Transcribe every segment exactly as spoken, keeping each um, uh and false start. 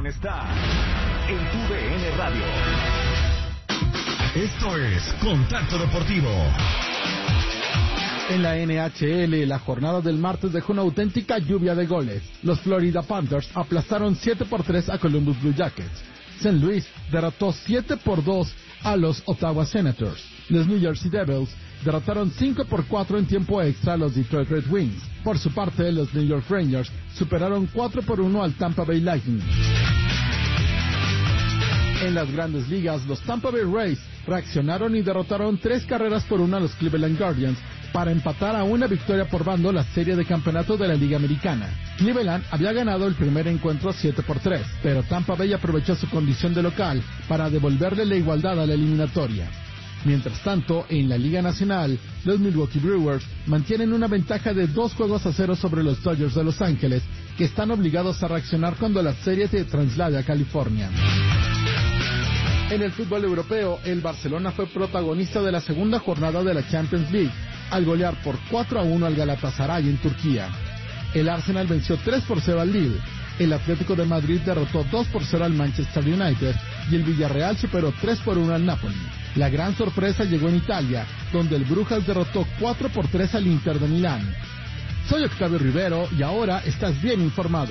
está en tu D N Radio. Esto es Contacto Deportivo. En la N H L, la jornada del martes dejó una auténtica lluvia de goles. Los Florida Panthers aplastaron siete por tres a Columbus Blue Jackets. Saint Louis derrotó siete por dos a los Ottawa Senators. Los New Jersey Devils derrotaron cinco por cuatro en tiempo extra a los Detroit Red Wings. Por su parte, los New York Rangers superaron cuatro por uno al Tampa Bay Lightning. En las grandes ligas, los Tampa Bay Rays reaccionaron y derrotaron tres carreras por una a los Cleveland Guardians para empatar a una victoria por bando la serie de campeonato de la Liga Americana. Cleveland había ganado el primer encuentro siete por tres, pero Tampa Bay aprovechó su condición de local para devolverle la igualdad a la eliminatoria. Mientras tanto, en la Liga Nacional, los Milwaukee Brewers mantienen una ventaja de dos juegos a cero sobre los Dodgers de Los Ángeles, que están obligados a reaccionar cuando la serie se traslade a California. En el fútbol europeo, el Barcelona fue protagonista de la segunda jornada de la Champions League, al golear por cuatro a uno al Galatasaray en Turquía. El Arsenal venció tres por cero al Lille, el Atlético de Madrid derrotó dos por cero al Manchester United y el Villarreal superó tres por uno al Napoli. La gran sorpresa llegó en Italia, donde el Brujas derrotó cuatro por tres al Inter de Milán. Soy Octavio Rivero y ahora estás bien informado.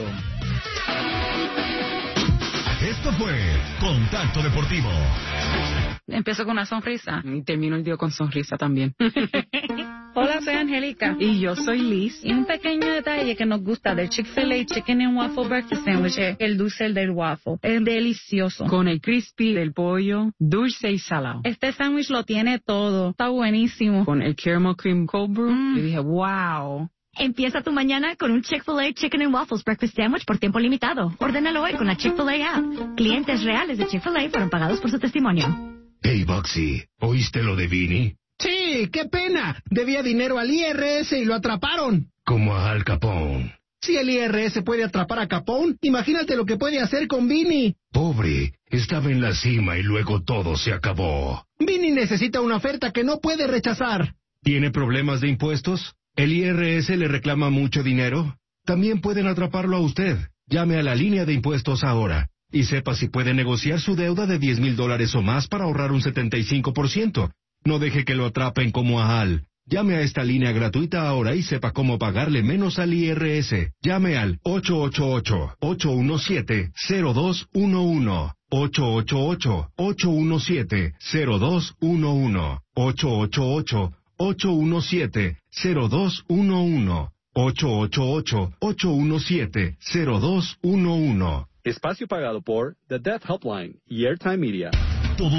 Esto fue Contacto Deportivo. Empiezo con una sonrisa y termino el día con sonrisa también. Hola, soy Angélica y yo soy Liz. Y un pequeño detalle que nos gusta del Chick-fil-A Chicken and Waffle Breakfast Sandwich es el dulce del waffle. Es delicioso. Con el crispy del pollo, dulce y salado. Este sándwich lo tiene todo. Está buenísimo. Con el caramel cream cold brew. Mm. Yo dije, wow. Empieza tu mañana con un Chick-fil-A Chicken and Waffles Breakfast Sandwich por tiempo limitado. Ordénalo hoy con la Chick-fil-A app. Clientes reales de Chick-fil-A fueron pagados por su testimonio. Hey, Bugsy, ¿oíste lo de Vinny? Sí, qué pena. Debía dinero al I R S y lo atraparon. Como a Al Capone. Si el I R S puede atrapar a Capone, imagínate lo que puede hacer con Vinny. Pobre, estaba en la cima y luego todo se acabó. Vinny necesita una oferta que no puede rechazar. ¿Tiene problemas de impuestos? ¿El I R S le reclama mucho dinero? También pueden atraparlo a usted. Llame a la línea de impuestos ahora y sepa si puede negociar su deuda de diez mil dólares o más para ahorrar un setenta y cinco por ciento. No deje que lo atrapen como a Al. Llame a esta línea gratuita ahora y sepa cómo pagarle menos al I R S. Llame al ocho ocho ocho, ocho uno siete, cero dos uno uno. ocho ocho ocho, ocho uno siete, cero dos uno uno. ocho ocho ocho, ocho uno siete, cero dos uno uno. ocho ocho ocho, ocho uno siete, cero dos uno uno. Espacio pagado por The Death Helpline y Airtime Media. Todos.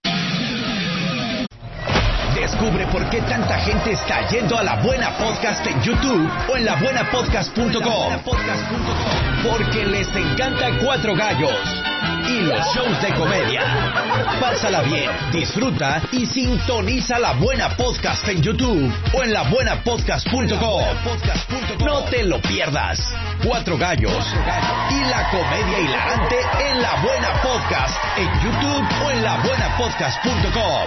Descubre por qué tanta gente está yendo a La Buena Podcast en YouTube o en la buena podcast punto com. Porque les encanta Cuatro Gallos y los shows de comedia. Pásala bien, disfruta y sintoniza La Buena Podcast en YouTube o en la buena podcast punto com. No te lo pierdas. Cuatro Gallos y la comedia hilarante en La Buena Podcast en YouTube o en la buena podcast punto com.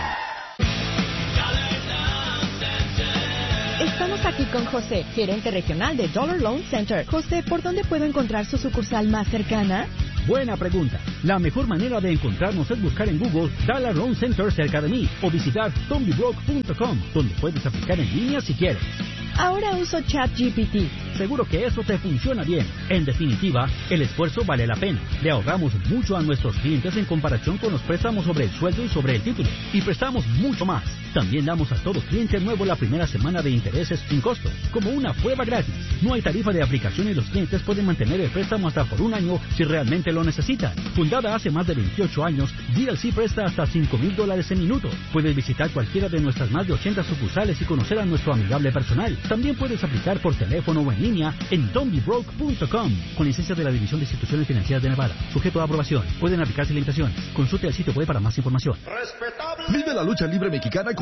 Estamos aquí con José, gerente regional de Dollar Loan Center. José, ¿por dónde puedo encontrar su sucursal más cercana? Buena pregunta. La mejor manera de encontrarnos es buscar en Google Dollar Loan Center cerca de mí o visitar tommy brock punto com, donde puedes aplicar en línea si quieres. Ahora uso ChatGPT. Seguro que eso te funciona bien. En definitiva, el esfuerzo vale la pena. Le ahorramos mucho a nuestros clientes en comparación con los préstamos sobre el sueldo y sobre el título. Y prestamos mucho más. También damos a todo cliente nuevo la primera semana de intereses sin costo, como una prueba gratis. No hay tarifa de aplicación y los clientes pueden mantener el préstamo hasta por un año si realmente lo necesitan. Fundada hace más de veintiocho años, D L C presta hasta cinco mil dólares en minutos. Puedes visitar cualquiera de nuestras más de ochenta sucursales y conocer a nuestro amigable personal. También puedes aplicar por teléfono o en línea en tommy brock punto com, con licencia de la División de Instituciones Financieras de Nevada. Sujeto a aprobación. Pueden aplicarse limitaciones. Consulte el sitio web para más información. Vive la lucha libre mexicana con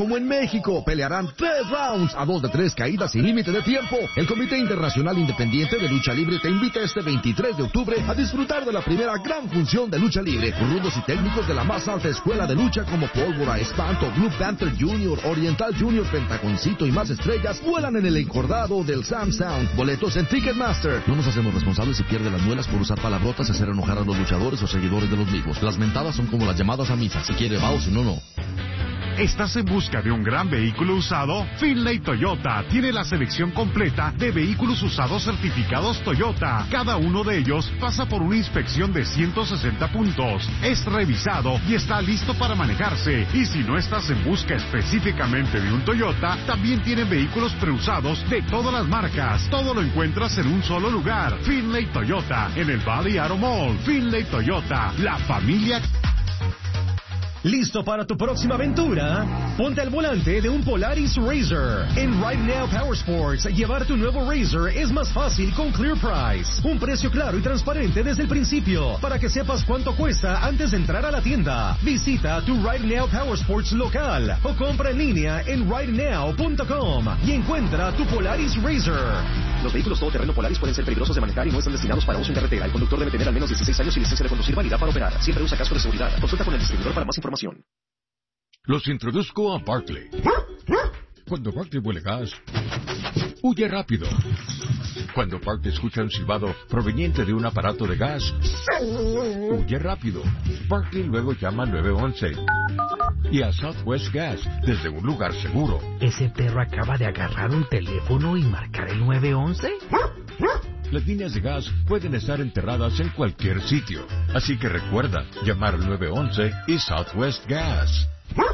como en México. Pelearán tres rounds a dos de tres caídas sin límite de tiempo. El Comité Internacional Independiente de Lucha Libre te invita este veintitrés de octubre a disfrutar de la primera gran función de lucha libre. Rudos y técnicos de la más alta escuela de lucha como Pólvora, Espanto, Blue Panther Junior, Oriental Junior, Pentaconcito y más estrellas vuelan en el encordado del Sam Sound. Boletos en Ticketmaster. No nos hacemos responsables si pierde las muelas por usar palabrotas y hacer enojar a los luchadores o seguidores de los mismos. Las mentadas son como las llamadas a misa. Si quiere va o si no, no. ¿Estás en busca de un gran vehículo usado? Finlay Toyota tiene la selección completa de vehículos usados certificados Toyota. Cada uno de ellos pasa por una inspección de ciento sesenta puntos. Es revisado y está listo para manejarse. Y si no estás en busca específicamente de un Toyota, también tienen vehículos preusados de todas las marcas. Todo lo encuentras en un solo lugar. Finlay Toyota, en el Valley Auto Mall. Finlay Toyota, la familia... ¿Listo para tu próxima aventura? Ponte al volante de un Polaris Razor. En Right Now Power Sports, llevar tu nuevo Razor es más fácil con Clear Price. Un precio claro y transparente desde el principio, para que sepas cuánto cuesta antes de entrar a la tienda. Visita tu Right Now Power Sports local o compra en línea en right now punto com y encuentra tu Polaris Razor. Los vehículos todoterreno Polaris pueden ser peligrosos de manejar y no están destinados para uso en carretera. El conductor debe tener al menos dieciséis años y licencia de conducir válida para operar. Siempre usa casco de seguridad. Consulta con el distribuidor para más información. Los introduzco a Barkley. Cuando Barkley huele gas, huye rápido. Cuando Barkley escucha un silbado proveniente de un aparato de gas, huye rápido. Barkley luego llama al nueve once y a Southwest Gas desde un lugar seguro. ¿Ese perro acaba de agarrar un teléfono y marcar el nueve once? Las líneas de gas pueden estar enterradas en cualquier sitio, así que recuerda llamar al nueve once y Southwest Gas.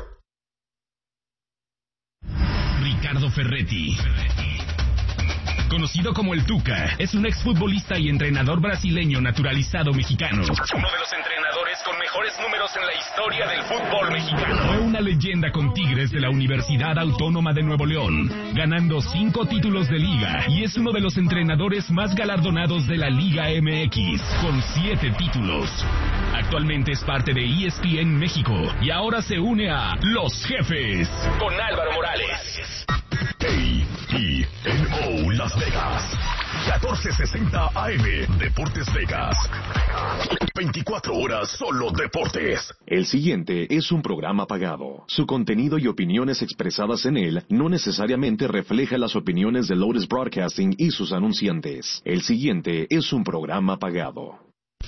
Ricardo Ferretti, conocido como el Tuca, es un exfutbolista y entrenador brasileño naturalizado mexicano. Uno de los entrenadores con mejores números en la historia del fútbol mexicano. Fue una leyenda con Tigres de la Universidad Autónoma de Nuevo León, ganando cinco títulos de liga, y es uno de los entrenadores más galardonados de la Liga M X, con siete títulos. Actualmente es parte de E S P N México y ahora se une a Los Jefes con Álvaro Morales. A E N O Las Vegas, catorce sesenta A M, Deportes Vegas. veinticuatro horas solo deportes. El siguiente es un programa pagado. Su contenido y opiniones expresadas en él no necesariamente refleja las opiniones de Lotus Broadcasting y sus anunciantes. El siguiente es un programa pagado.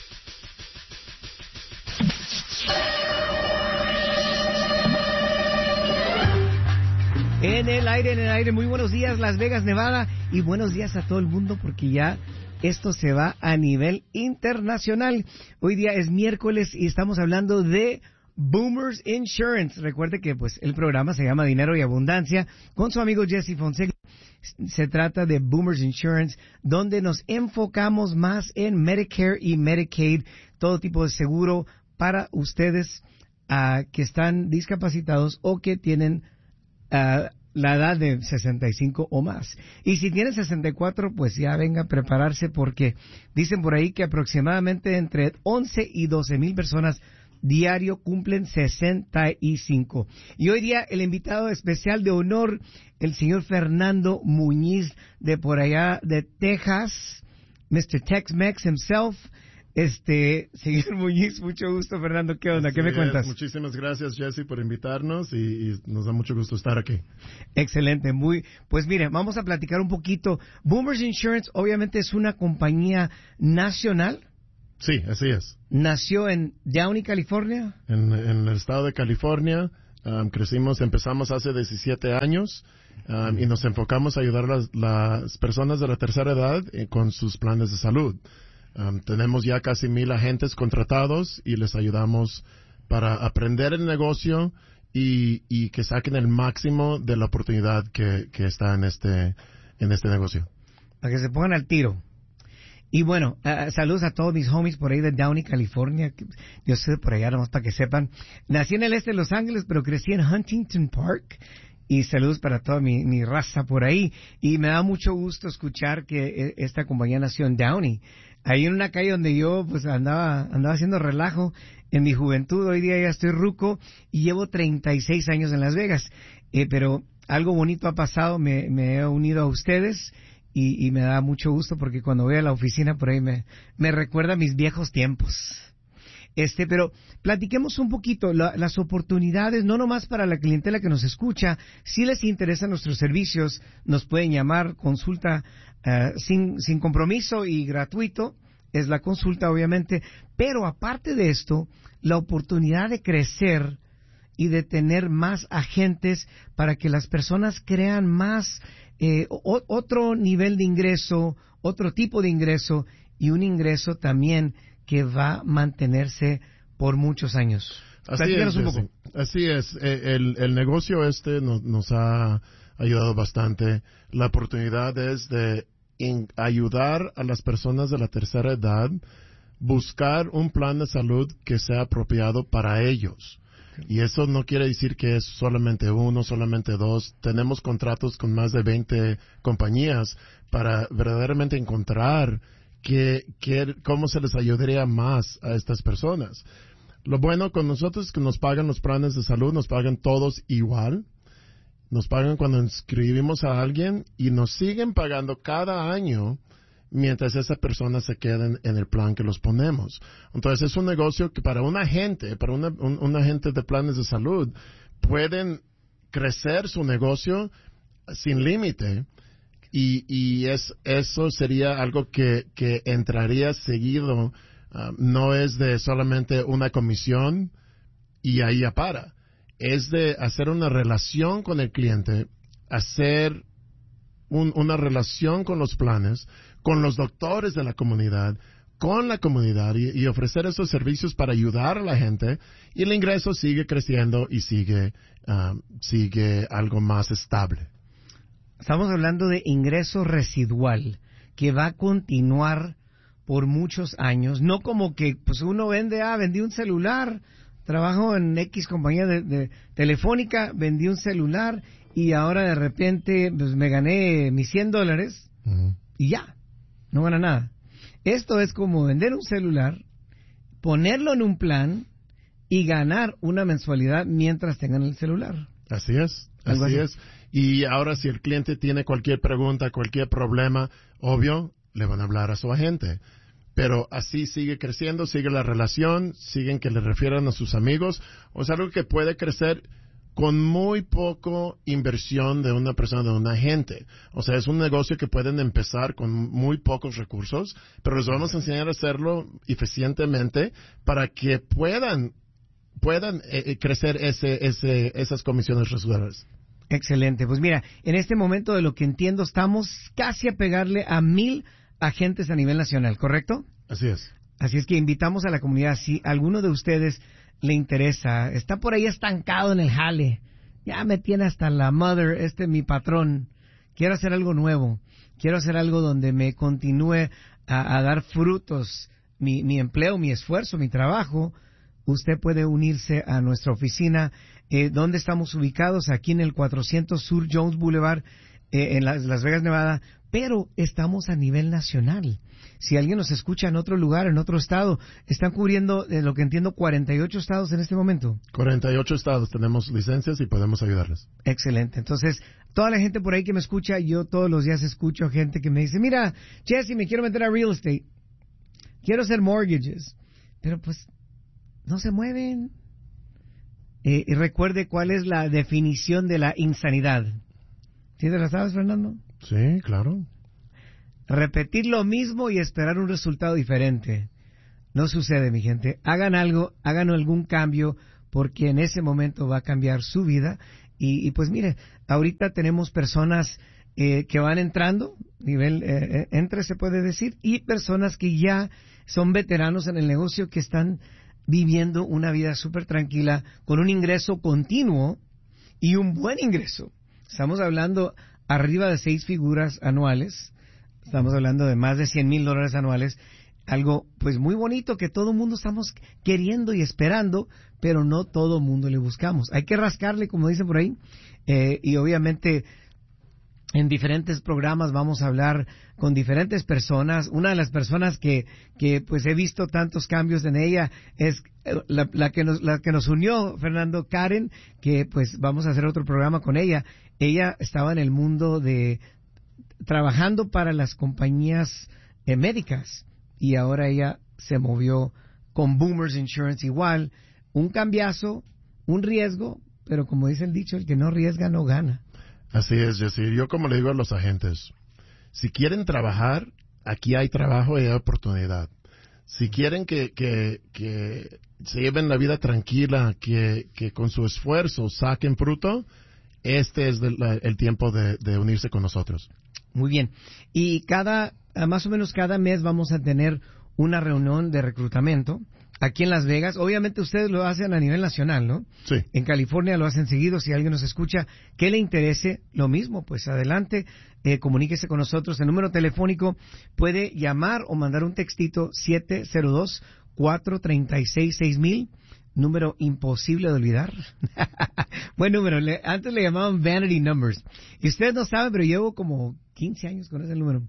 En el aire, en el aire, muy buenos días Las Vegas, Nevada, y buenos días a todo el mundo porque ya esto se va a nivel internacional. Hoy día es miércoles y estamos hablando de Boomers Insurance. Recuerde que pues el programa se llama Dinero y Abundancia con su amigo Jesse Fonseca. Se trata de Boomers Insurance, donde nos enfocamos más en Medicare y Medicaid, todo tipo de seguro para ustedes uh, que están discapacitados o que tienen Uh, la edad de sesenta y cinco o más. Y si tienen sesenta y cuatro, pues ya venga a prepararse porque dicen por ahí que aproximadamente entre once y doce mil personas diario cumplen sesenta y cinco. Y hoy día el invitado especial de honor, el señor Fernando Muñiz de por allá de Texas, mister Tex-Mex himself. Este, señor Muñiz, mucho gusto, Fernando. ¿Qué onda? ¿Qué me cuentas? Muchísimas gracias, Jesse, por invitarnos y, y nos da mucho gusto estar aquí. Excelente, muy. Pues mire, vamos a platicar un poquito. Boomers Insurance, obviamente, es una compañía nacional. Sí, así es. Nació en Downey, California. En, en el estado de California. Um, crecimos, empezamos hace diecisiete años um, y nos enfocamos a ayudar a las, las personas de la tercera edad eh, con sus planes de salud. Um, tenemos ya casi mil agentes contratados y les ayudamos para aprender el negocio y, y que saquen el máximo de la oportunidad que, que está en este, en este negocio. Para que se pongan al tiro. Y bueno, uh, saludos a todos mis homies por ahí de Downey, California. Yo soy por allá, nomás para que sepan. Nací en el este de Los Ángeles, pero crecí en Huntington Park. Y saludos para toda mi, mi raza por ahí. Y me da mucho gusto escuchar que esta compañía nació en Downey. Ahí en una calle donde yo pues andaba andaba haciendo relajo en mi juventud. Hoy día ya estoy ruco y llevo treinta y seis años en Las Vegas. eh, pero algo bonito ha pasado, me, me he unido a ustedes y, y me da mucho gusto porque cuando voy a la oficina por ahí me, me recuerda mis viejos tiempos. Este, pero platiquemos un poquito la, las oportunidades, no nomás para la clientela que nos escucha. Si les interesan nuestros servicios, nos pueden llamar, consulta uh, sin, sin compromiso y gratuito, es la consulta obviamente, pero aparte de esto, la oportunidad de crecer y de tener más agentes para que las personas crean más, eh, o, otro nivel de ingreso, otro tipo de ingreso y un ingreso también que va a mantenerse por muchos años. Así es, un poco. Así es. El, el negocio este nos, nos ha ayudado bastante. La oportunidad es de in, ayudar a las personas de la tercera edad buscar un plan de salud que sea apropiado para ellos. Y eso no quiere decir que es solamente uno, solamente dos. Tenemos contratos con más de veinte compañías para verdaderamente encontrar que, que, cómo se les ayudaría más a estas personas. Lo bueno con nosotros es que nos pagan los planes de salud, nos pagan todos igual. Nos pagan cuando inscribimos a alguien y nos siguen pagando cada año mientras esa persona se queda en, en el plan que los ponemos. Entonces es un negocio que para un agente, para una, un, un agente de planes de salud, pueden crecer su negocio sin límite. Y, y es, eso sería algo que, que entraría seguido, uh, no es de solamente una comisión y ahí ya para. Es de hacer una relación con el cliente, hacer un, una relación con los planes, con los doctores de la comunidad, con la comunidad y, y ofrecer esos servicios para ayudar a la gente y el ingreso sigue creciendo y sigue, uh, sigue algo más estable. Estamos hablando de ingreso residual que va a continuar por muchos años, no como que pues uno vende, ah, vendí un celular, trabajo en X compañía de, de telefónica, vendí un celular y ahora de repente pues me gané mis cien dólares uh-huh. y ya, no gana nada. Esto es como vender un celular, ponerlo en un plan y ganar una mensualidad mientras tengan el celular. Así es, así, así es. Y ahora si el cliente tiene cualquier pregunta, cualquier problema, obvio, le van a hablar a su agente. Pero así sigue creciendo, sigue la relación, siguen que le refieran a sus amigos. O sea, algo que puede crecer con muy poco inversión de una persona, de un agente. O sea, es un negocio que pueden empezar con muy pocos recursos, pero les vamos a enseñar a hacerlo eficientemente para que puedan, puedan eh, crecer ese, ese, esas comisiones residuales. Excelente. Pues mira, en este momento de lo que entiendo estamos casi a pegarle a mil agentes a nivel nacional, ¿correcto? Así es. Así es que invitamos a la comunidad, si alguno de ustedes le interesa, está por ahí estancado en el jale, ya me tiene hasta la mother, este mi patrón, quiero hacer algo nuevo, quiero hacer algo donde me continúe a, a dar frutos, mi, mi empleo, mi esfuerzo, mi trabajo, usted puede unirse a nuestra oficina. Eh, ¿Dónde estamos ubicados? Aquí en el cuatrocientos Sur Jones Boulevard, eh, en Las, Las Vegas, Nevada, pero estamos a nivel nacional. Si alguien nos escucha en otro lugar, en otro estado, están cubriendo, de lo que entiendo, cuarenta y ocho estados en este momento. cuarenta y ocho estados, tenemos licencias y podemos ayudarles. Excelente. Entonces, toda la gente por ahí que me escucha, yo todos los días escucho gente que me dice, mira, Jesse, me quiero meter a real estate, quiero hacer mortgages, pero pues no se mueven. Eh, y recuerde cuál es la definición de la insanidad. ¿Sí te la sabes, Fernando? Sí, claro. Repetir lo mismo y esperar un resultado diferente. No sucede, mi gente. Hagan algo, hagan algún cambio, porque en ese momento va a cambiar su vida. Y, y pues mire, ahorita tenemos personas eh, que van entrando, nivel eh, entre se puede decir, y personas que ya son veteranos en el negocio que están viviendo una vida súper tranquila, con un ingreso continuo y un buen ingreso. Estamos hablando arriba de seis figuras anuales, estamos hablando de más de cien mil dólares anuales, algo pues muy bonito que todo el mundo estamos queriendo y esperando, pero no todo el mundo le buscamos. Hay que rascarle, como dicen por ahí, eh, y obviamente en diferentes programas vamos a hablar con diferentes personas. Una de las personas que, que pues he visto tantos cambios en ella es la, la que nos, la que nos unió, Fernando, Karen, que pues vamos a hacer otro programa con ella. Ella estaba en el mundo de trabajando para las compañías eh, médicas y ahora ella se movió con Boomers Insurance igual. Un cambiazo, un riesgo, pero como dice el dicho, el que no arriesga no gana. Así es, Jessy. Yo como le digo a los agentes, si quieren trabajar, aquí hay trabajo y hay oportunidad. Si quieren que, que, que se lleven la vida tranquila, que, que con su esfuerzo saquen fruto, este es de la, el tiempo de, de unirse con nosotros. Muy bien. Y cada, más o menos cada mes vamos a tener una reunión de reclutamiento aquí en Las Vegas. Obviamente ustedes lo hacen a nivel nacional, ¿no? Sí. En California lo hacen seguido. Si alguien nos escucha que le interese lo mismo, pues adelante, eh, comuníquese con nosotros. El número telefónico puede llamar o mandar un textito siete cero dos, cuatro tres seis, seis mil. Número imposible de olvidar. Buen número. Le, antes le llamaban Vanity Numbers. Y ustedes no saben, pero llevo como quince años con ese número.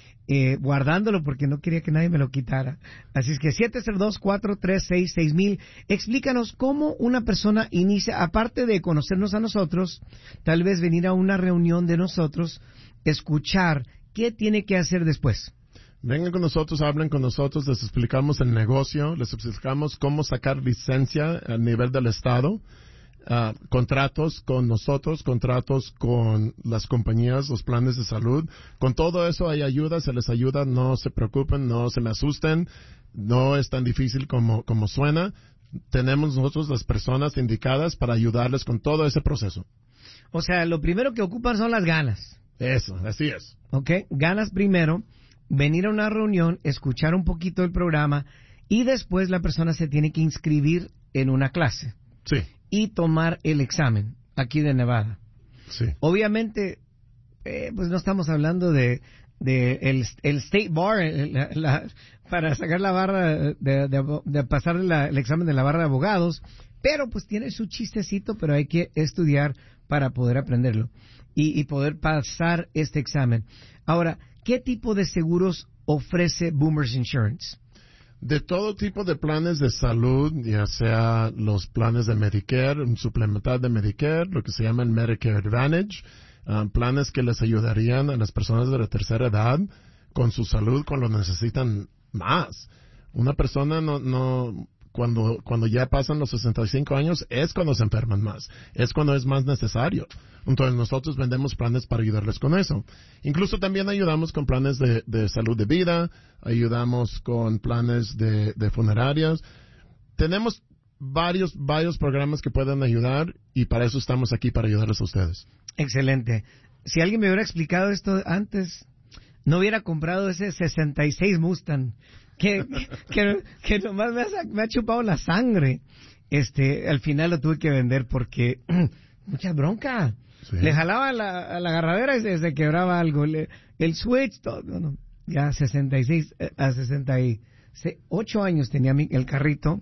Eh, guardándolo porque no quería que nadie me lo quitara. Así es que siete cero dos, cuatro tres seis, seis mil. Explícanos cómo una persona inicia, aparte de conocernos a nosotros, tal vez venir a una reunión de nosotros, escuchar, ¿qué tiene que hacer después? Vengan con nosotros, hablen con nosotros, les explicamos el negocio, les explicamos cómo sacar licencia a nivel del estado. Uh, contratos con nosotros, contratos con las compañías, los planes de salud. Con todo eso hay ayuda, se les ayuda, no se preocupen, no se me asusten, no es tan difícil como, como suena. Tenemos nosotros las personas indicadas para ayudarles con todo ese proceso. O sea, lo primero que ocupan son las ganas. Eso, así es. Ok, ganas primero, venir a una reunión, escuchar un poquito el programa y después la persona se tiene que inscribir en una clase. Sí. Y tomar el examen aquí de Nevada. Sí. Obviamente, eh, pues no estamos hablando de, de el, el State Bar la, la, para sacar la barra, de, de, de pasar la, el examen de la barra de abogados, pero pues tiene su chistecito, pero hay que estudiar para poder aprenderlo y, y poder pasar este examen. Ahora, ¿qué tipo de seguros ofrece Boomers Insurance? De todo tipo de planes de salud, ya sea los planes de Medicare, un suplemental de Medicare, lo que se llama el Medicare Advantage, uh, planes que les ayudarían a las personas de la tercera edad con su salud cuando lo necesitan más. Una persona no, no, cuando, cuando ya pasan los sesenta y cinco años es cuando se enferman más, es cuando es más necesario. Entonces nosotros vendemos planes para ayudarles con eso. Incluso también ayudamos con planes de, de salud de vida, ayudamos con planes de, de funerarias. Tenemos varios, varios programas que pueden ayudar y para eso estamos aquí, para ayudarles a ustedes. Excelente. Si alguien me hubiera explicado esto antes, no hubiera comprado ese sesenta y seis Mustang que, que, que nomás me ha, me ha chupado la sangre. Este, al final lo tuve que vender porque mucha bronca. Sí. Le jalaba la, a la agarradera y se, se quebraba algo. Le, el switch, todo. No, no, ya sesenta y seis, a sesenta y ocho años tenía mi, el carrito.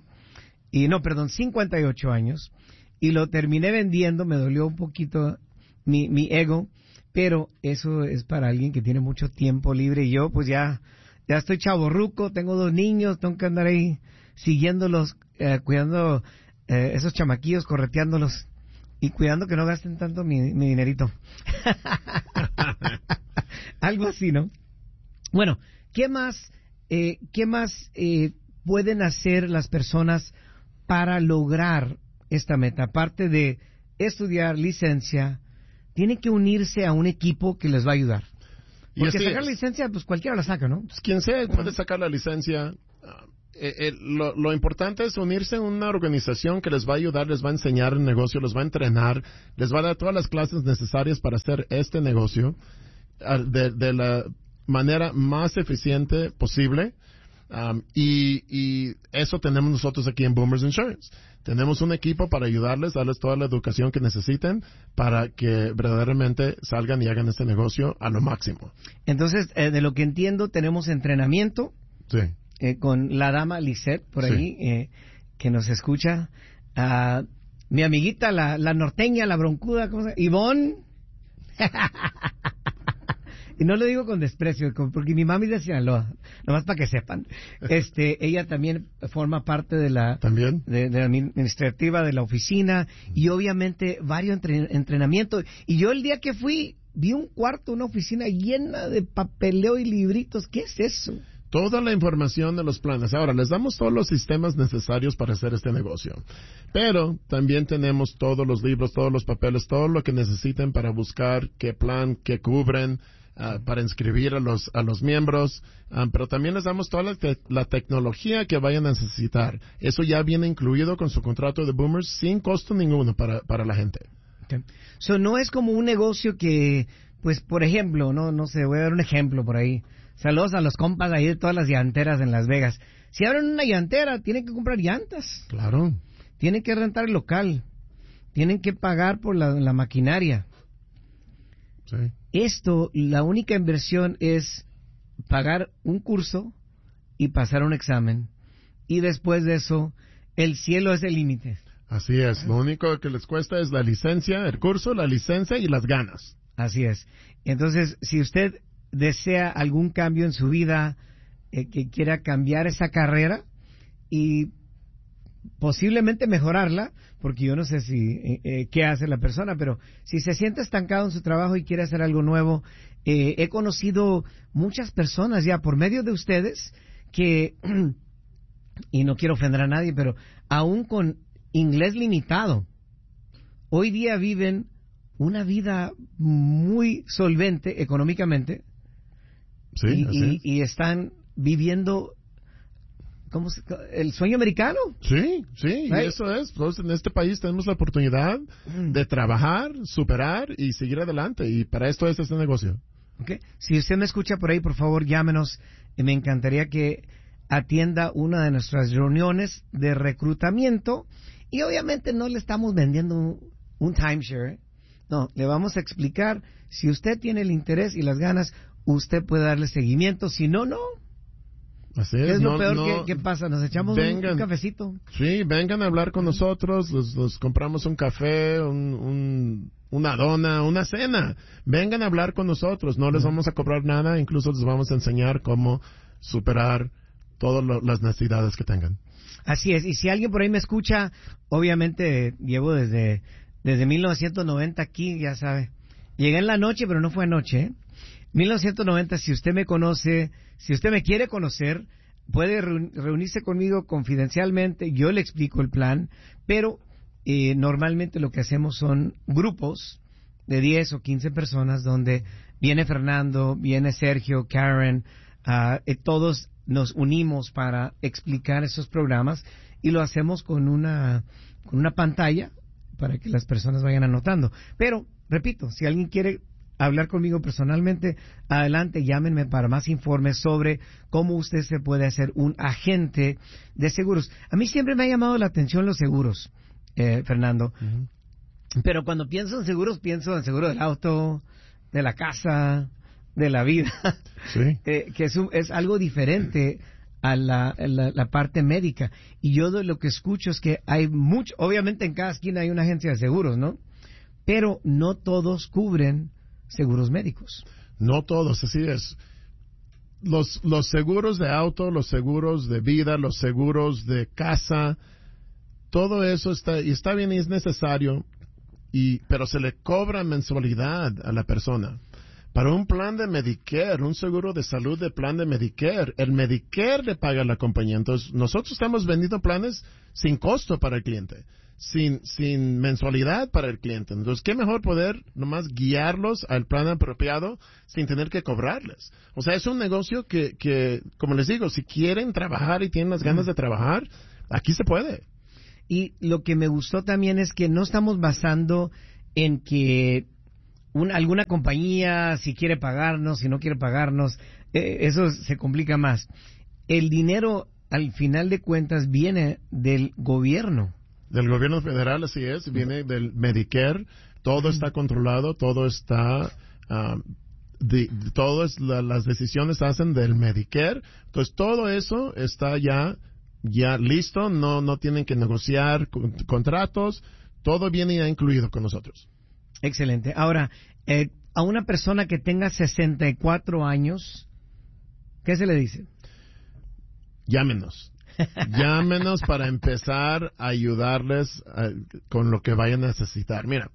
Y no, perdón, cincuenta y ocho años. Y lo terminé vendiendo, me dolió un poquito mi, mi ego. Pero eso es para alguien que tiene mucho tiempo libre. Y yo, pues ya, ya estoy chavorruco, tengo dos niños, tengo que andar ahí siguiéndolos, eh, cuidando eh, esos chamaquillos, correteándolos. Y cuidando que no gasten tanto mi, mi dinerito. Algo así, ¿no? Bueno, ¿qué más, eh, qué más eh, pueden hacer las personas para lograr esta meta? Aparte de estudiar licencia, tienen que unirse a un equipo que les va a ayudar. Porque sacar la licencia, pues cualquiera la saca, ¿no? Pues quien sea puede sacar la licencia. Eh, eh, lo, lo importante es unirse a una organización que les va a ayudar, les va a enseñar el negocio, les va a entrenar, les va a dar todas las clases necesarias para hacer este negocio de, de la manera más eficiente posible. Um, y, y eso tenemos nosotros aquí en Boomers Insurance. Tenemos un equipo para ayudarles, darles toda la educación que necesiten para que verdaderamente salgan y hagan este negocio a lo máximo. Entonces, eh, de lo que entiendo, tenemos entrenamiento. Sí. Eh, con la dama Lisette por ahí, sí. eh, que nos escucha. Uh, mi amiguita, la, la norteña, la broncuda, ¿cómo se llama? Ivonne. Y no lo digo con desprecio, porque mi mami es de Sinaloa, nomás para que sepan. Este, ella también forma parte de la, ¿También? De, de la administrativa de la oficina y obviamente varios entre, entrenamientos. Y yo el día que fui, vi un cuarto, una oficina llena de papeleo y libritos. ¿Qué es eso? Toda la información de los planes. Ahora, les damos todos los sistemas necesarios para hacer este negocio. Pero también tenemos todos los libros, todos los papeles, todo lo que necesiten para buscar qué plan, qué cubren, uh, para inscribir a los, a los miembros. Um, pero también les damos toda la, te la tecnología que vayan a necesitar. Eso ya viene incluido con su contrato de Boomers sin costo ninguno para, para la gente. Okay. So, no es como un negocio que, pues, por ejemplo, no, no sé, voy a dar un ejemplo por ahí. Saludos a los compas ahí de todas las llanteras en Las Vegas. Si abren una llantera, tienen que comprar llantas. Claro. Tienen que rentar el local. Tienen que pagar por la, la maquinaria. Sí. Esto, la única inversión es pagar un curso y pasar un examen. Y después de eso, el cielo es el límite. Así es. Lo único que les cuesta es la licencia, el curso, la licencia y las ganas. Así es. Entonces, si usted desea algún cambio en su vida, eh, que quiera cambiar esa carrera y posiblemente mejorarla, porque yo no sé si eh, eh, qué hace la persona, pero si se siente estancado en su trabajo y quiere hacer algo nuevo, eh, he conocido muchas personas ya por medio de ustedes que, y no quiero ofender a nadie, pero aún con inglés limitado, hoy día viven una vida muy solvente económicamente. Sí, y, así y, es. y están viviendo ¿cómo se, el sueño americano. Sí, sí, right. Y eso es. Entonces, en este país tenemos la oportunidad mm. de trabajar, superar y seguir adelante. Y para esto es este negocio. Okay. Si usted me escucha por ahí, por favor, llámenos. Me encantaría que atienda una de nuestras reuniones de reclutamiento. Y obviamente no le estamos vendiendo un, un timeshare. No, le vamos a explicar. Si usted tiene el interés y las ganas, usted puede darle seguimiento, si no, no. Así es. Es lo no, peor no, que, que pasa, nos echamos vengan, un, un cafecito. Sí, vengan a hablar con nosotros, los, los compramos un café, un, un, una dona, una cena. Vengan a hablar con nosotros, no les vamos a cobrar nada, incluso les vamos a enseñar cómo superar todas lo, las necesidades que tengan. Así es, y si alguien por ahí me escucha, obviamente llevo desde, desde mil novecientos noventa aquí, ya sabe. Llegué en la noche, pero no fue anoche, ¿eh? mil novecientos noventa, si usted me conoce, si usted me quiere conocer, puede reunirse conmigo confidencialmente, yo le explico el plan, pero eh, normalmente lo que hacemos son grupos de diez o quince personas donde viene Fernando, viene Sergio, Karen, uh, eh, todos nos unimos para explicar esos programas y lo hacemos con una, con una pantalla para que las personas vayan anotando. Pero, repito, si alguien quiere hablar conmigo personalmente, adelante, llámenme para más informes sobre cómo usted se puede hacer un agente de seguros. A mí siempre me ha llamado la atención los seguros, eh, Fernando. Uh-huh. Pero cuando pienso en seguros, pienso en seguro del auto, de la casa, de la vida. Sí. eh, que es, un, es algo diferente a la, a la, la parte médica. Y yo de lo que escucho es que hay mucho, obviamente en cada esquina hay una agencia de seguros, ¿no? Pero no todos cubren seguros médicos. No todos, así es. Los, los seguros de auto, los seguros de vida, los seguros de casa, todo eso está, y está bien y es necesario, y, pero se le cobra mensualidad a la persona. Para un plan de Medicare, un seguro de salud de plan de Medicare, el Medicare le paga a la compañía. Entonces, nosotros estamos vendiendo planes sin costo para el cliente. Sin, sin mensualidad para el cliente. Entonces, qué mejor poder nomás guiarlos al plan apropiado sin tener que cobrarles. O sea, es un negocio que, que como les digo, si quieren trabajar y tienen las ganas de trabajar, aquí se puede. Y lo que me gustó también es que no estamos basando en que un, alguna compañía, si quiere pagarnos, si no quiere pagarnos, eh, eso se complica más. El dinero, al final de cuentas, viene del gobierno. Del gobierno federal, así es, viene del Medicare, todo está controlado, todo está, um, de, todas la, las decisiones se hacen del Medicare, entonces todo eso está ya, ya listo, no, no tienen que negociar con, contratos, todo viene ya incluido con nosotros. Excelente. Ahora, eh, a una persona que tenga sesenta y cuatro años, ¿qué se le dice? Llámenos. Llámenos para empezar a ayudarles a, con lo que vayan a necesitar. Mira,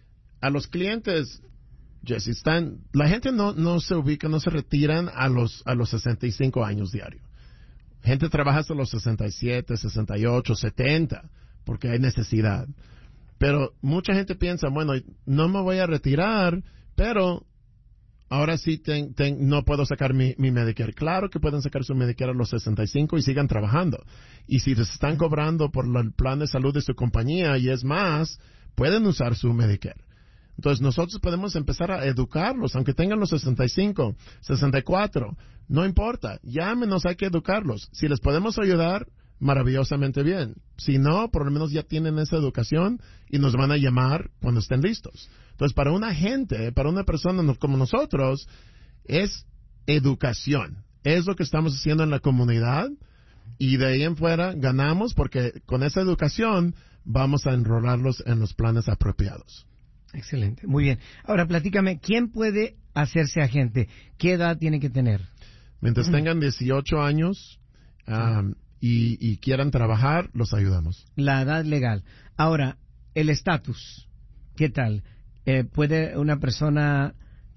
a los clientes, Jesse, están, la gente no, no se ubica, no se retiran a los, a los sesenta y cinco años diario. Gente trabaja hasta los sesenta y siete, sesenta y ocho, setenta, porque hay necesidad. Pero mucha gente piensa, bueno, no me voy a retirar, pero ahora sí ten, ten, no puedo sacar mi, mi Medicare. Claro que pueden sacar su Medicare a los sesenta y cinco y sigan trabajando. Y si les están cobrando por el plan de salud de su compañía y es más, pueden usar su Medicare. Entonces nosotros podemos empezar a educarlos, aunque tengan los sesenta y cinco, sesenta y cuatro, no importa, llámenos, hay que educarlos. Si les podemos ayudar, maravillosamente bien. Si no, por lo menos ya tienen esa educación y nos van a llamar cuando estén listos. Entonces, para una gente, para una persona como nosotros, es educación. Es lo que estamos haciendo en la comunidad y de ahí en fuera ganamos porque con esa educación vamos a enrolarlos en los planes apropiados. Excelente, muy bien. Ahora, platícame, ¿quién puede hacerse agente? ¿Qué edad tiene que tener? Mientras tengan dieciocho años um, y, y quieran trabajar, los ayudamos. La edad legal. Ahora, el estatus, ¿qué tal? Eh, ¿Puede una persona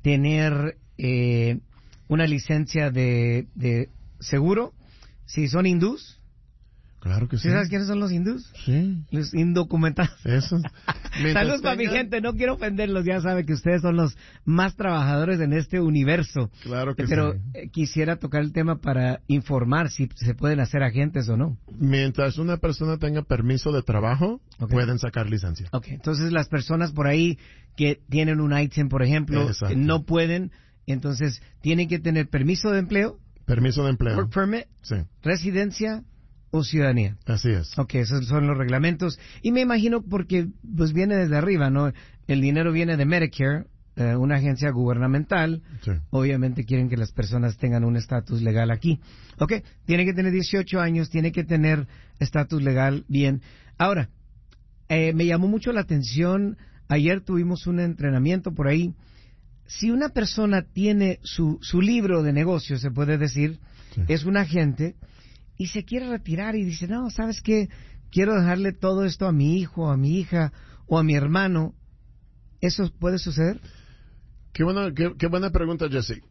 tener eh, una licencia de, de seguro si son hindús? Claro que sí. ¿Sabes quiénes son los hindús? Sí. Los indocumentados. Eso. Saludos para mi gente, no quiero ofenderlos, ya sabe que ustedes son los más trabajadores en este universo. Claro que Pero, sí. Pero eh, quisiera tocar el tema para informar si se pueden hacer agentes o no. Mientras una persona tenga permiso de trabajo, okay, pueden sacar licencia. Ok, entonces las personas por ahí que tienen un I T I N, por ejemplo, eh, no pueden, entonces tienen que tener permiso de empleo. Permiso de empleo. Work permit. Sí. Residencia o ciudadanía. Así es. Ok, esos son los reglamentos. Y me imagino porque pues viene desde arriba, ¿no? El dinero viene de Medicare, eh, una agencia gubernamental. Sí. Obviamente quieren que las personas tengan un estatus legal aquí. Ok, tiene que tener dieciocho años, tiene que tener estatus legal bien. Ahora, eh, me llamó mucho la atención, ayer tuvimos un entrenamiento por ahí. Si una persona tiene su, su libro de negocio, se puede decir, sí, es un agente, y se quiere retirar y dice, no, ¿sabes qué? Quiero dejarle todo esto a mi hijo, a mi hija o a mi hermano. ¿Eso puede suceder? Qué buena, qué, qué buena pregunta, Jesse.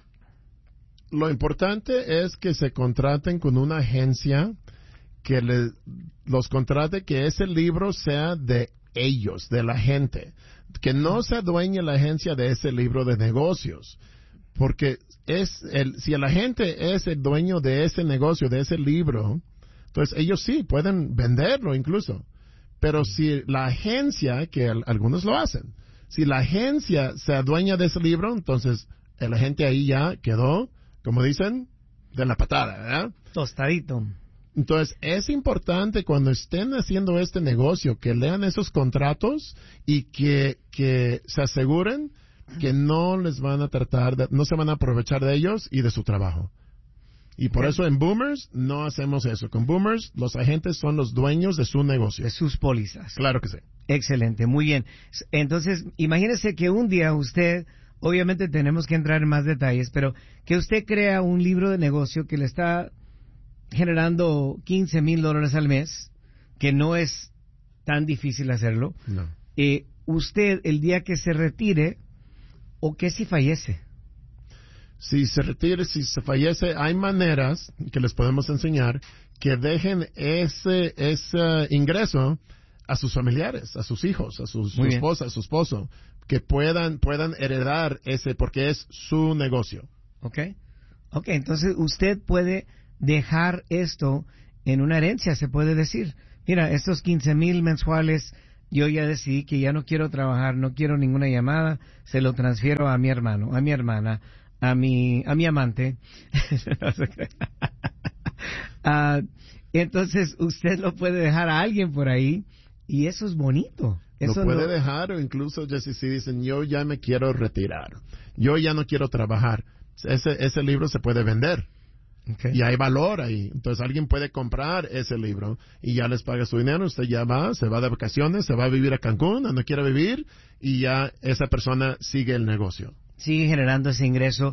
Lo importante es que se contraten con una agencia que le, los contrate, que ese libro sea de ellos, de la gente. Que no se adueñe la agencia de ese libro de negocios. Porque es el, si el agente es el dueño de ese negocio, de ese libro, entonces ellos sí pueden venderlo incluso. Pero si la agencia, que al, algunos lo hacen, si la agencia se adueña de ese libro, entonces el agente ahí ya quedó, como dicen, de la patada, ¿verdad? Tostadito. Entonces, es importante cuando estén haciendo este negocio que lean esos contratos y que, que se aseguren que no les van a tratar, de, no se van a aprovechar de ellos y de su trabajo. Y por eso en Boomers no hacemos eso. Con Boomers, los agentes son los dueños de su negocio. De sus pólizas. Claro que sí. Excelente, muy bien. Entonces, imagínese que un día usted, obviamente tenemos que entrar en más detalles, pero que usted crea un libro de negocio que le está generando quince mil dólares al mes, que no es tan difícil hacerlo. No. Eh, usted, el día que se retire, ¿o qué si fallece? Si se retire, si se fallece, hay maneras que les podemos enseñar que dejen ese, ese ingreso a sus familiares, a sus hijos, a sus, su esposa, a su esposo, que puedan, puedan heredar ese, porque es su negocio. Ok. Ok, entonces usted puede dejar esto en una herencia, se puede decir. Mira, estos quince mil mensuales, yo ya decidí que ya no quiero trabajar, no quiero ninguna llamada, se lo transfiero a mi hermano, a mi hermana, a mi, a mi amante. uh, entonces usted lo puede dejar a alguien por ahí y eso es bonito. Eso lo puede no... dejar, o incluso Jesse, si dicen, yo ya me quiero retirar, yo ya no quiero trabajar, ese, ese libro se puede vender. Okay. Y hay valor ahí. Entonces alguien puede comprar ese libro y ya les paga su dinero. Usted ya va, se va de vacaciones, se va a vivir a Cancún, donde quiera vivir, y ya esa persona sigue el negocio. Sigue generando ese ingreso.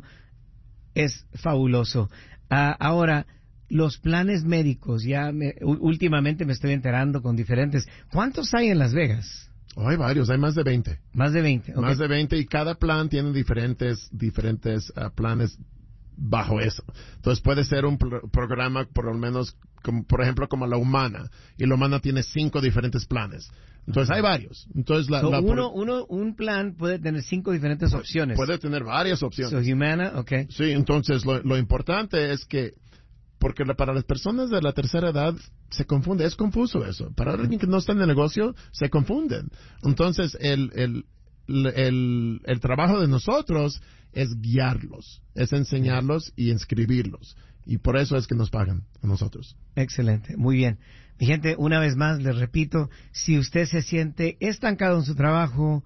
Es fabuloso. Uh, ahora, los planes médicos, ya me, últimamente me estoy enterando con diferentes. ¿Cuántos hay en Las Vegas? Oh, hay varios, hay más de veinte. Más de veinte. Okay. Más de veinte, y cada plan tiene diferentes, diferentes uh, planes bajo eso. Entonces puede ser un pro- programa por lo menos, como, por ejemplo, como la Humana, y la Humana tiene cinco diferentes planes. Entonces hay varios. Entonces la, so, la uno, uno, un plan puede tener cinco diferentes opciones. Puede tener varias opciones. So, Humana, okay. Sí, entonces lo, lo importante es que, porque la, para las personas de la tercera edad se confunde, es confuso eso. Para alguien que no está en el negocio, se confunden. Entonces el, el, el, el, el trabajo de nosotros es guiarlos, es enseñarlos y inscribirlos. Y por eso es que nos pagan a nosotros. Excelente, muy bien. Mi gente, una vez más les repito, si usted se siente estancado en su trabajo,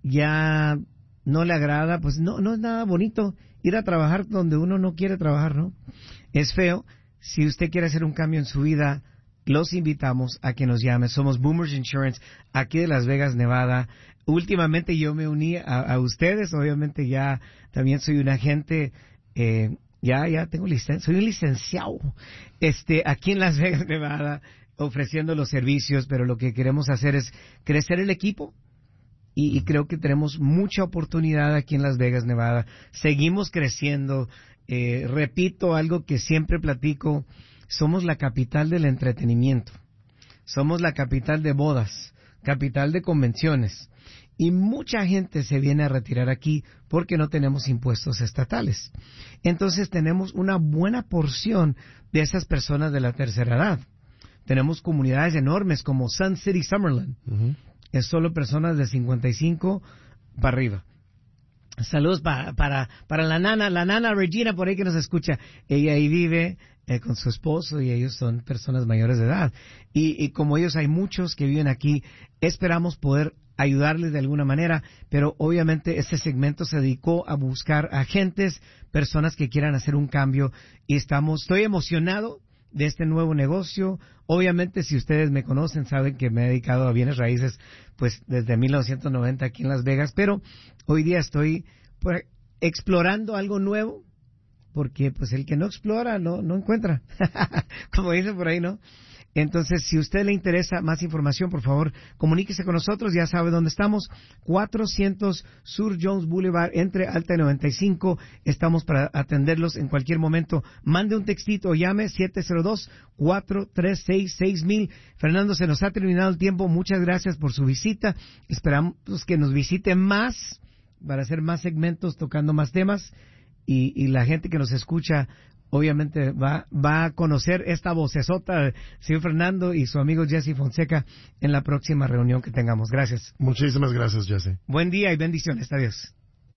ya no le agrada, pues no, no es nada bonito ir a trabajar donde uno no quiere trabajar, ¿no? Es feo. Si usted quiere hacer un cambio en su vida, los invitamos a que nos llame. Somos Boomers Insurance, aquí de Las Vegas, Nevada. Últimamente yo me uní a, a ustedes, obviamente ya también soy un agente, eh, ya, ya tengo licencia, soy un licenciado, este, aquí en Las Vegas, Nevada, ofreciendo los servicios, pero lo que queremos hacer es crecer el equipo. Y, y creo que tenemos mucha oportunidad aquí en Las Vegas, Nevada. Seguimos creciendo. Eh, repito algo que siempre platico. Somos la capital del entretenimiento. Somos la capital de bodas, capital de convenciones. Y mucha gente se viene a retirar aquí porque no tenemos impuestos estatales. Entonces tenemos una buena porción de esas personas de la tercera edad. Tenemos comunidades enormes como Sun City, Summerlin. Uh-huh. Es solo personas de cincuenta y cinco para arriba. Saludos para, para, para la nana, la nana Regina por ahí que nos escucha. Ella ahí vive eh, con su esposo y ellos son personas mayores de edad. Y, y como ellos hay muchos que viven aquí, esperamos poder ayudarles de alguna manera, pero obviamente este segmento se dedicó a buscar agentes, personas que quieran hacer un cambio y estamos, estoy emocionado de este nuevo negocio. Obviamente, si ustedes me conocen, saben que me he dedicado a bienes raíces pues desde mil novecientos noventa aquí en Las Vegas, pero hoy día estoy pues, explorando algo nuevo, porque pues el que no explora no, no encuentra, como dicen por ahí, ¿no? Entonces, si a usted le interesa más información, por favor, comuníquese con nosotros. Ya sabe dónde estamos. cuatrocientos Sur Jones Boulevard, entre Alta y noventa y cinco. Estamos para atenderlos en cualquier momento. Mande un textito o llame siete cero dos, cuatro tres seis, seis mil. Fernando, se nos ha terminado el tiempo. Muchas gracias por su visita. Esperamos que nos visite más para hacer más segmentos, tocando más temas. Y, y la gente que nos escucha obviamente va, va a conocer esta vocesota del señor Fernando y su amigo Jesse Fonseca en la próxima reunión que tengamos. Gracias. Muchísimas gracias, Jesse. Buen día y bendiciones. Adiós.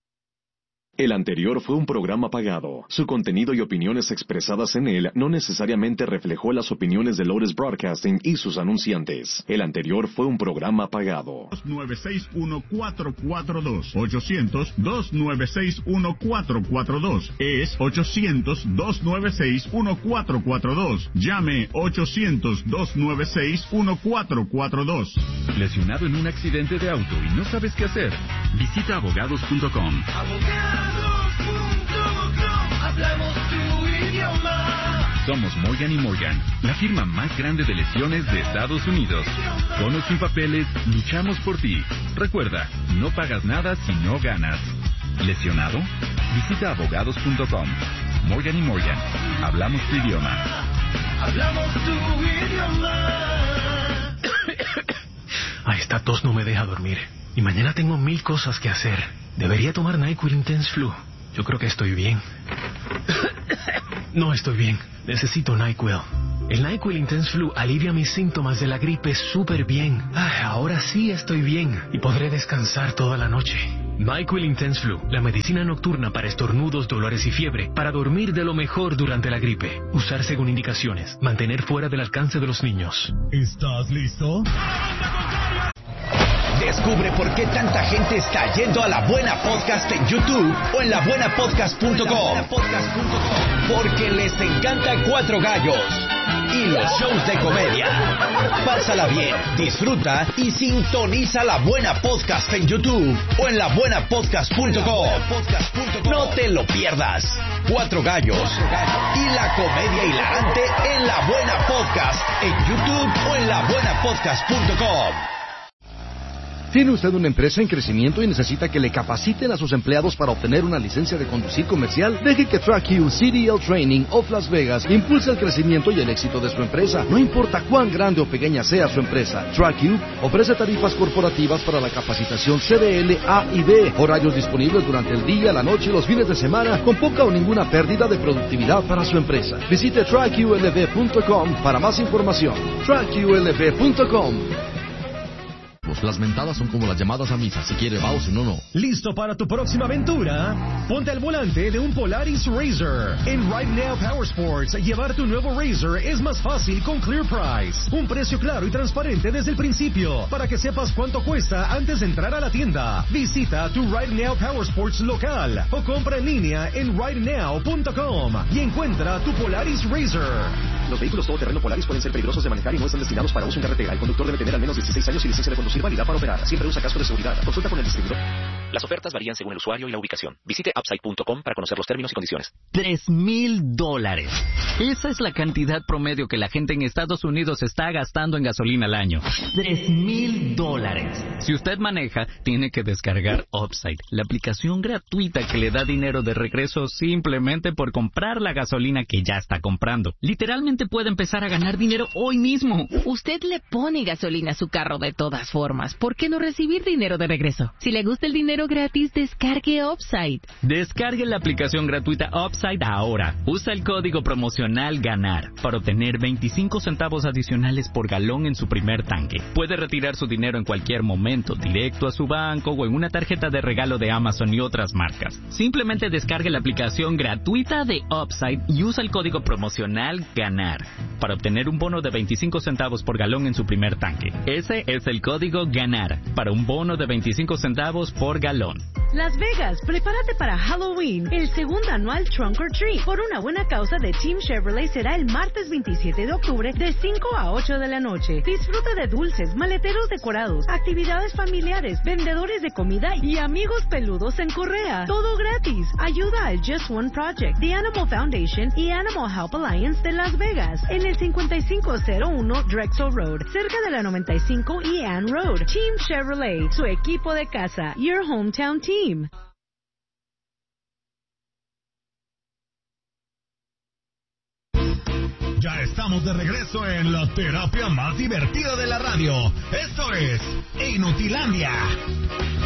El anterior fue un programa pagado. Su contenido y opiniones expresadas en él no necesariamente reflejó las opiniones de Lotus Broadcasting y sus anunciantes. El anterior fue un programa pagado. dos nueve seis uno cuatro cuatro dos. ochocientos, dos nueve seis uno cuatro cuatro dos. Es ochocientos, dos nueve seis uno cuatro cuatro dos. Llame ochocientos, dos nueve seis uno cuatro cuatro dos. ¿Lesionado en un accidente de auto y no sabes qué hacer? Visita abogados punto com. Hablamos tu idioma. Somos Morgan y Morgan, la firma más grande de lesiones de Estados Unidos. Con o sin papeles, luchamos por ti. Recuerda, no pagas nada si no ganas. ¿Lesionado? Visita abogados punto com. Morgan y Morgan, hablamos tu idioma. Hablamos tu idioma. Ay, esta tos no me deja dormir. Y mañana tengo mil cosas que hacer. Debería tomar NyQuil Intense Flu. Yo creo que estoy bien. No estoy bien. Necesito NyQuil. El NyQuil Intense Flu alivia mis síntomas de la gripe súper bien. Ay, ahora sí estoy bien y podré descansar toda la noche. NyQuil Intense Flu, la medicina nocturna para estornudos, dolores y fiebre, para dormir de lo mejor durante la gripe. Usar según indicaciones. Mantener fuera del alcance de los niños. ¿Estás listo? Descubre por qué tanta gente está yendo a La Buena Podcast en YouTube o en la buena podcast punto com. Porque les encanta Cuatro Gallos y los shows de comedia. Pásala bien, disfruta y sintoniza La Buena Podcast en YouTube o en la buena podcast punto com. No te lo pierdas. Cuatro Gallos y la comedia hilarante en La Buena Podcast en YouTube o en la buena podcast punto com. ¿Tiene usted una empresa en crecimiento y necesita que le capaciten a sus empleados para obtener una licencia de conducir comercial? Deje que TrackU C D L Training of Las Vegas impulse el crecimiento y el éxito de su empresa. No importa cuán grande o pequeña sea su empresa, TrackU ofrece tarifas corporativas para la capacitación C D L A y B, horarios disponibles durante el día, la noche y los fines de semana, con poca o ninguna pérdida de productividad para su empresa. Visite track U L V punto com para más información. track U L V punto com. Las mentadas son como las llamadas a misa. Si quiere va o si no, no. ¿Listo para tu próxima aventura? Ponte al volante de un Polaris Razor. En Right Now Power Sports, llevar tu nuevo Razor es más fácil con Clear Price. Un precio claro y transparente desde el principio, para que sepas cuánto cuesta antes de entrar a la tienda. Visita tu Right Now Power Sports local o compra en línea en right now punto com y encuentra tu Polaris Razor. Los vehículos todoterreno Polaris pueden ser peligrosos de manejar y no están destinados para uso en carretera. El conductor debe tener al menos dieciséis años y licencia de conducir válida para operar. Siempre usa casco de seguridad. Consulta con el distribuidor. Las ofertas varían según el usuario y la ubicación. Visite upside punto com para conocer los términos y condiciones. Tres mil dólares. Esa es la cantidad promedio que la gente en Estados Unidos está gastando en gasolina al año. Tres mil dólares. Si usted maneja, tiene que descargar Upside, la aplicación gratuita que le da dinero de regreso simplemente por comprar la gasolina que ya está comprando. Literalmente puede empezar a ganar dinero hoy mismo. Usted le pone gasolina a su carro de todas formas. ¿Por qué no recibir dinero de regreso? Si le gusta el dinero gratis, descargue Upside. Descargue la aplicación gratuita Upside ahora. Usa el código promocional GANAR para obtener veinticinco centavos adicionales por galón en su primer tanque. Puede retirar su dinero en cualquier momento, directo a su banco o en una tarjeta de regalo de Amazon y otras marcas. Simplemente descargue la aplicación gratuita de Upside y usa el código promocional GANAR para obtener un bono de veinticinco centavos por galón en su primer tanque. Ese es el código GANAR para un bono de veinticinco centavos por galón. Las Vegas, prepárate para Halloween. El segundo anual Trunk or Treat por una buena causa de Team Chevrolet será el martes veintisiete de octubre de cinco a ocho de la noche. Disfruta de dulces, maleteros decorados, actividades familiares, vendedores de comida y amigos peludos en correa. Todo gratis. Ayuda al Just One Project, The Animal Foundation y Animal Help Alliance de Las Vegas en el cincuenta y cinco cero uno Drexel Road, cerca de la noventa y cinco y Ann Road. Team Chevrolet, su equipo de casa. Your hometown team. Ya estamos de regreso en la terapia más divertida de la radio. Esto es Inutilandia.